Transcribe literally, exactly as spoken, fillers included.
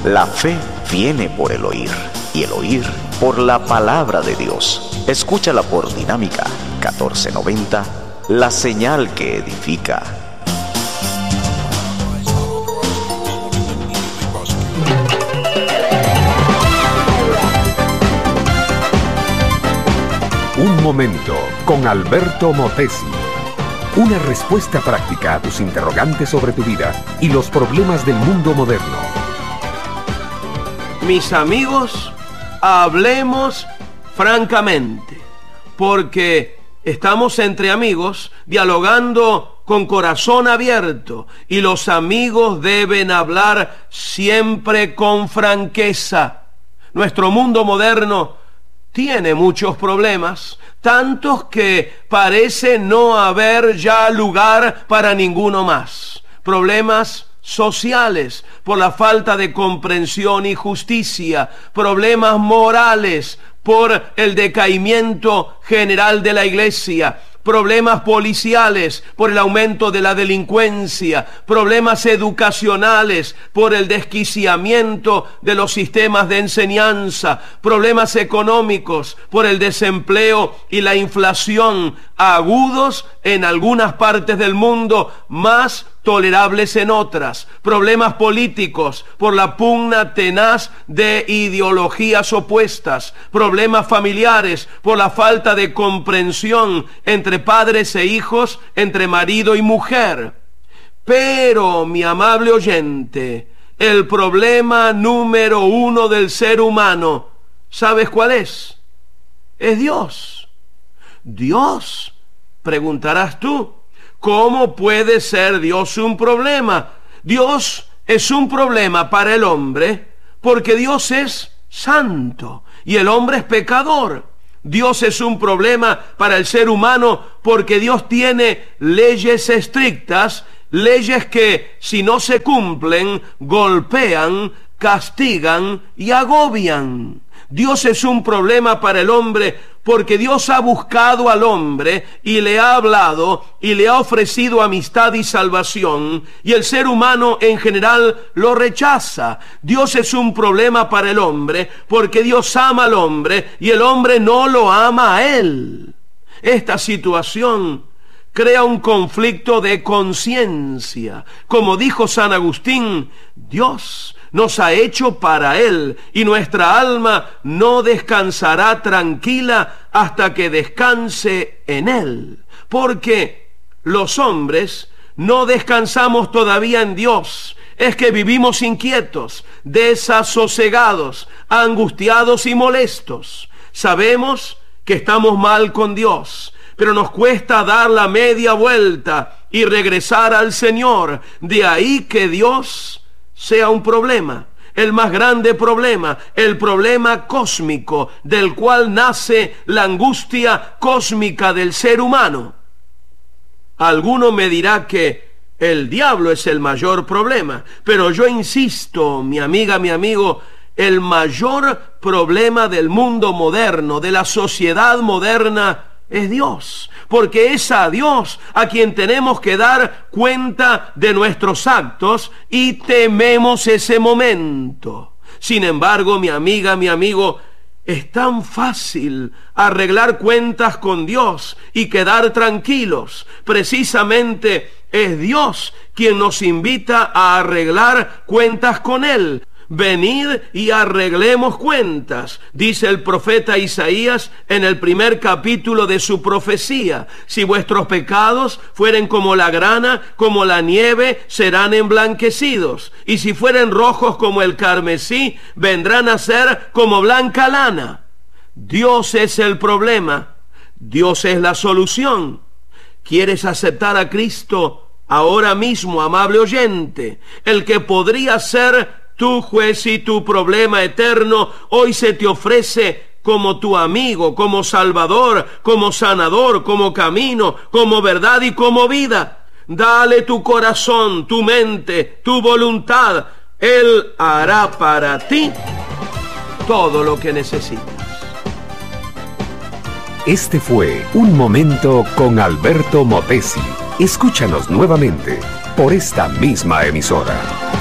La fe viene por el oír, y el oír por la palabra de Dios. Escúchala por Dinámica catorce noventa, la señal que edifica. Un momento con Alberto Motesi. Una respuesta práctica a tus interrogantes sobre tu vida y los problemas del mundo moderno. Mis amigos, hablemos francamente, porque estamos entre amigos dialogando con corazón abierto y los amigos deben hablar siempre con franqueza. Nuestro mundo moderno tiene muchos problemas, tantos que parece no haber ya lugar para ninguno más. Problemas sociales por la falta de comprensión y justicia, problemas morales por el decaimiento general de la iglesia, problemas policiales por el aumento de la delincuencia, problemas educacionales por el desquiciamiento de los sistemas de enseñanza, problemas económicos por el desempleo y la inflación, agudos en algunas partes del mundo, más tolerables en otras, problemas políticos por la pugna tenaz de ideologías opuestas, problemas familiares por la falta de comprensión entre padres e hijos, entre marido y mujer. Pero, mi amable oyente, el problema número uno del ser humano, ¿sabes cuál es? Es Dios. Dios, preguntarás tú. ¿Cómo puede ser Dios un problema? Dios es un problema para el hombre porque Dios es santo y el hombre es pecador. Dios es un problema para el ser humano porque Dios tiene leyes estrictas, leyes que si no se cumplen, golpean, castigan y agobian. Dios es un problema para el hombre porque Dios ha buscado al hombre y le ha hablado y le ha ofrecido amistad y salvación, y el ser humano en general lo rechaza. Dios es un problema para el hombre porque Dios ama al hombre y el hombre no lo ama a él. Esta situación crea un conflicto de conciencia. Como dijo San Agustín, Dios nos ha hecho para Él y nuestra alma no descansará tranquila hasta que descanse en Él. Porque los hombres no descansamos todavía en Dios. Es que vivimos inquietos, desasosegados, angustiados y molestos. Sabemos que estamos mal con Dios, pero nos cuesta dar la media vuelta y regresar al Señor. De ahí que Dios sea un problema, el más grande problema, el problema cósmico, del cual nace la angustia cósmica del ser humano. Alguno me dirá que el diablo es el mayor problema, pero yo insisto, mi amiga, mi amigo, el mayor problema del mundo moderno, de la sociedad moderna, es Dios, porque es a Dios a quien tenemos que dar cuenta de nuestros actos y tememos ese momento. Sin embargo, mi amiga, mi amigo, es tan fácil arreglar cuentas con Dios y quedar tranquilos. Precisamente es Dios quien nos invita a arreglar cuentas con Él. Venid y arreglemos cuentas, dice el profeta Isaías en el primer capítulo de su profecía. Si vuestros pecados fueren como la grana, como la nieve, serán emblanquecidos. Y si fueren rojos como el carmesí, vendrán a ser como blanca lana. Dios es el problema, Dios es la solución. ¿Quieres aceptar a Cristo ahora mismo, amable oyente? El que podría ser tu juez y tu problema eterno, hoy se te ofrece como tu amigo, como salvador, como sanador, como camino, como verdad y como vida. Dale tu corazón, tu mente, tu voluntad. Él hará para ti todo lo que necesitas. Este fue Un Momento con Alberto Motesi. Escúchanos nuevamente por esta misma emisora.